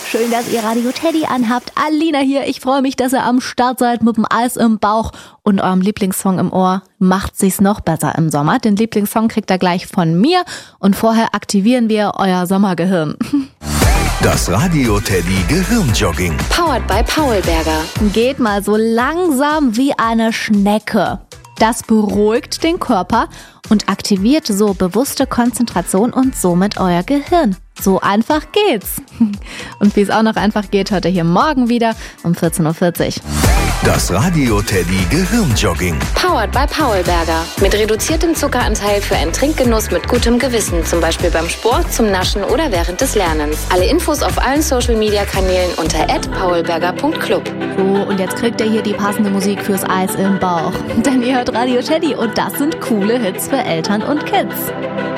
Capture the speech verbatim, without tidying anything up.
schön, dass ihr Radio Teddy anhabt. Alina hier, ich freue mich, dass ihr am Start seid mit dem Eis im Bauch und eurem Lieblingssong im Ohr. Macht sich's noch besser im Sommer. Den Lieblingssong kriegt ihr gleich von mir und vorher aktivieren wir euer Sommergehirn. Das Radio Teddy Gehirnjogging. Powered by Paulberger. Geht mal so langsam wie eine Schnecke. Das beruhigt den Körper und aktiviert so bewusste Konzentration und somit euer Gehirn. So einfach geht's. Und wie es auch noch einfach geht, hört ihr hier morgen wieder um vierzehn Uhr vierzig. Das Radio Teddy Gehirnjogging. Powered by Paulberger. Mit reduziertem Zuckeranteil für einen Trinkgenuss mit gutem Gewissen. Zum Beispiel beim Sport, zum Naschen oder während des Lernens. Alle Infos auf allen Social-Media-Kanälen unter at paulberger punkt club. So, und jetzt kriegt ihr hier die passende Musik fürs Eis im Bauch. Denn ihr hört Radio Teddy und das sind coole Hits für Eltern und Kids.